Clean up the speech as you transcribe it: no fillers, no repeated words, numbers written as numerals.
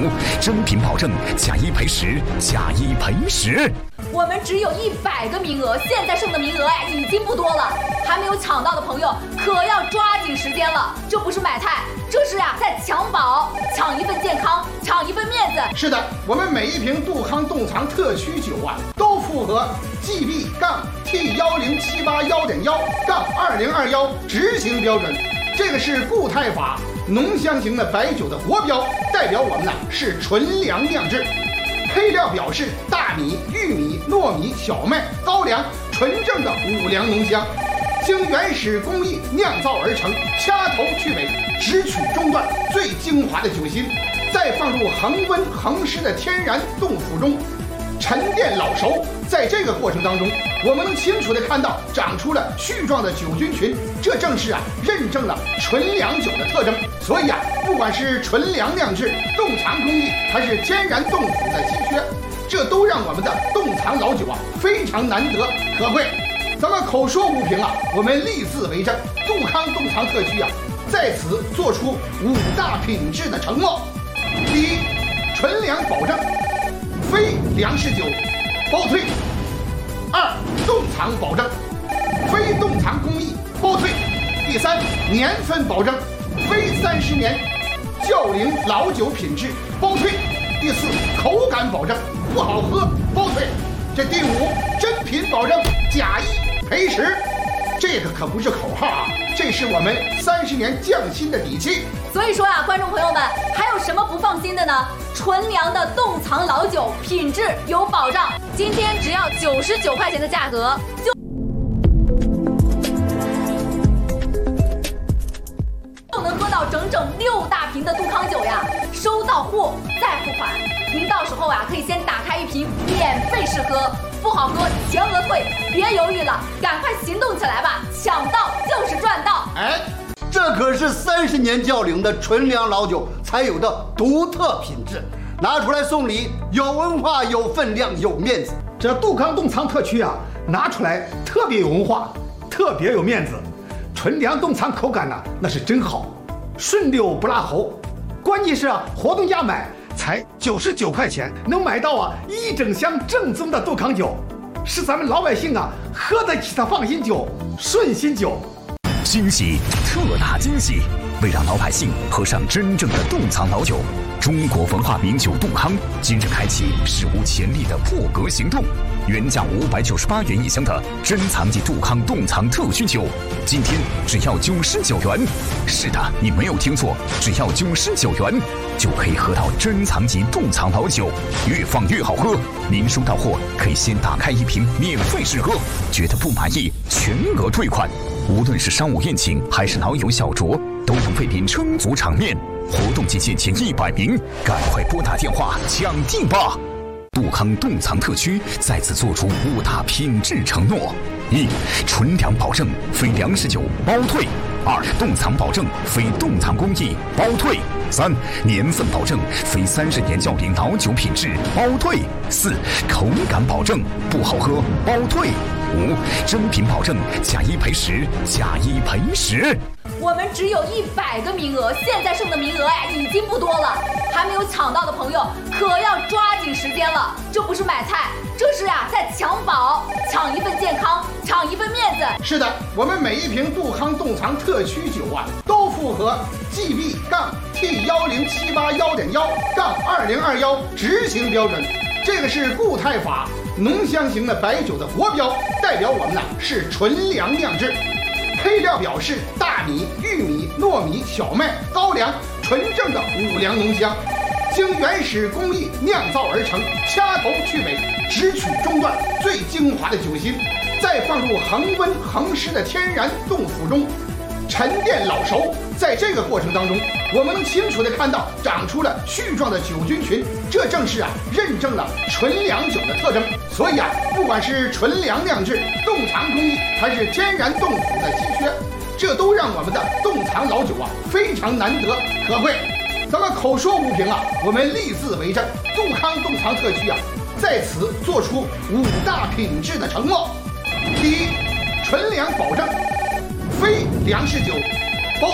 真品保证，假一赔十，假一赔十。 我们只有100个名额，现在剩的名额已经不多了，还没有抢到的朋友可要抓紧时间了。这不是买菜，这是在抢宝，抢一份健康，抢一份面子。 是的，我们每一瓶杜康冻藏特曲酒都符合 GB-T10781.1-2021执行标准。这个是固态法浓香型的白酒的国标，代表我们是纯粮酿制。配料表示大米、玉米、糯米、小麦、高粱，纯正的五粮浓香，经原始工艺酿造而成，掐头去尾，只取中段最精华的酒心，再放入恒温恒湿的天然冻腐中，沉淀老熟。在这个过程当中，我们能清楚地看到长出了絮状的酒菌群，这正是认证了纯粮酒的特征。所以不管是纯粮酿制、冻藏工艺，还是天然冻腐的稀缺，这都让我们的冻藏老酒非常难得可贵。咱们口说无凭我们立字为证，杜康冻藏特区在此做出5大品质的承诺。第一，纯粮保证，非粮食酒包退。2. 冻藏保证，非冻藏工艺包退。第3，年份保证，非30年窖龄老酒品质包退。第4，口感保证，不好喝包退。这第5，真品保证，假一赔十。这个可不是口号这是我们30年匠心的底气。 所以说观众朋友们，还有什么不放心的呢？纯粮的冻藏老酒品质有保障，今天只要99块钱的价格就能喝到整整6大瓶的杜康酒收到货再付款。您到时候可以先打开1瓶免费试喝，不好喝全额退，别犹豫了，赶快行动起来吧，抢到就是赚到。 这可是30年窖龄的纯粮老酒才有的独特品质，拿出来送礼，有文化、有分量、有面子。 这杜康冻藏特区拿出来特别有文化，特别有面子。纯粮冻藏口感那是真好，顺溜不拉喉。关键是活动价买才99块钱，能买到1整箱正宗的杜康酒，是咱们老百姓喝得起的放心酒、顺心酒。 惊喜，特大惊喜！为让老百姓喝上真正的冻藏老酒，中国文化名酒杜康今日开启史无前例的破格行动。原价598元一箱的珍藏级杜康冻藏特需酒，今天只要99元。是的，你没有听错，只要99元就可以喝到珍藏级冻藏老酒，越放越好喝。您收到货可以先打开1瓶免费试喝，觉得不满意全额退款。无论是商务宴请还是老友小酌，都能为您撑足场面。活动期限前100名，赶快拨打电话抢订吧！杜康冻藏特区再次做出5大品质承诺：1. 纯粮保证，非粮食酒包退；2. 冻藏保证，非冻藏工艺包退；3. 年份保证，非30年窖龄老酒品质包退；4. 口感保证，不好喝包退；5. 真品保证，假一赔十，假一赔十。 我们只有100个名额，现在剩的名额已经不多了，还没有抢到的朋友可要抓紧时间了。这不是买菜，这是在抢宝，抢一份健康，抢一份面子。 是的，我们每一瓶杜康冻藏特曲酒都符合 GB-T10781.1-2021执行标准。这个是固态法浓香型的白酒的国标，代表我们是纯粮酿制。配料表示大米、玉米、糯米、小麦、高粱，纯正的五粮浓香，经原始工艺酿造而成，掐头去尾，只取中段最精华的酒心，再放入恒温恒湿的天然冻腐中，沉淀老熟。在这个过程当中，我们能清楚地看到长出了絮状的酒菌群，这正是认证了纯粮酒的特征。所以不管是纯粮酿制、冻藏工艺，还是天然冻腐的稀缺，这都让我们的冻藏老酒非常难得可贵。咱们口说无凭我们立字为证，杜康冻藏特区在此做出5大品质的承诺：第一，纯粮保证，非粮食酒